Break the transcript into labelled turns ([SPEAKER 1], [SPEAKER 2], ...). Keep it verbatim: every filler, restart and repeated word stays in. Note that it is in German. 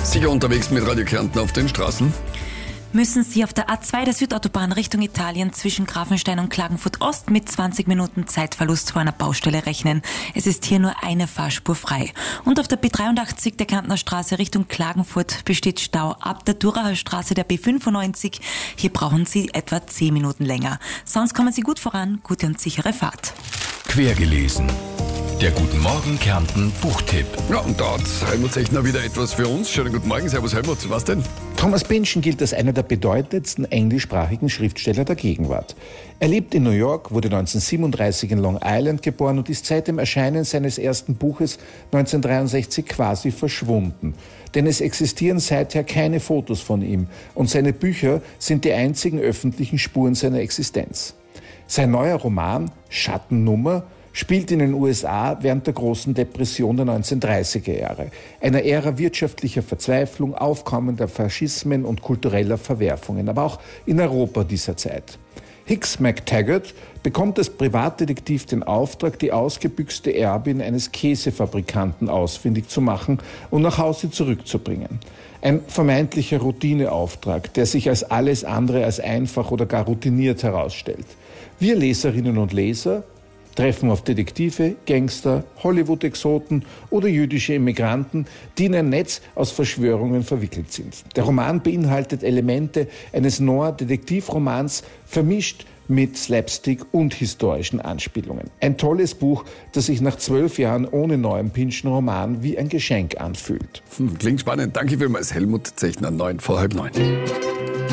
[SPEAKER 1] Sicher unterwegs mit Radio Kärnten auf den Straßen?
[SPEAKER 2] Müssen Sie auf der A zwei der Südautobahn Richtung Italien zwischen Grafenstein und Klagenfurt Ost mit zwanzig Minuten Zeitverlust vor einer Baustelle rechnen. Es ist hier nur eine Fahrspur frei. Und auf der B dreiundachtzig der Kärntner Straße Richtung Klagenfurt besteht Stau ab der Duracher Straße der B fünfundneunzig. Hier brauchen Sie etwa zehn Minuten länger. Sonst kommen Sie gut voran. Gute und sichere Fahrt.
[SPEAKER 3] Quergelesen. Der Guten Morgen Kärnten Buchtipp.
[SPEAKER 1] Ja, und da hat Helmut Zechner wieder etwas für uns. Schönen guten Morgen, servus Helmut. Was denn?
[SPEAKER 4] Thomas Pynchon gilt als einer der bedeutendsten englischsprachigen Schriftsteller der Gegenwart. Er lebt in New York, wurde neunzehnhundertsiebenunddreißig in Long Island geboren und ist seit dem Erscheinen seines ersten Buches neunzehnhundertdreiundsechzig quasi verschwunden. Denn es existieren seither keine Fotos von ihm und seine Bücher sind die einzigen öffentlichen Spuren seiner Existenz. Sein neuer Roman Schattennummer spielt in den U S A während der großen Depression der neunzehnhundertdreißiger Jahre, einer Ära wirtschaftlicher Verzweiflung, aufkommender Faschismen und kultureller Verwerfungen, aber auch in Europa dieser Zeit. Hicks McTaggart bekommt als Privatdetektiv den Auftrag, die ausgebüxte Erbin eines Käsefabrikanten ausfindig zu machen und nach Hause zurückzubringen. Ein vermeintlicher Routineauftrag, der sich als alles andere als einfach oder gar routiniert herausstellt. Wir Leserinnen und Leser treffen auf Detektive, Gangster, Hollywood-Exoten oder jüdische Immigranten, die in ein Netz aus Verschwörungen verwickelt sind. Der Roman beinhaltet Elemente eines Noir-Detektivromans, vermischt mit Slapstick und historischen Anspielungen. Ein tolles Buch, das sich nach zwölf Jahren ohne neuen Pynchon-Roman wie ein Geschenk anfühlt.
[SPEAKER 1] Hm, klingt spannend. Danke vielmals, Helmut Zechner, neun vor halb neun.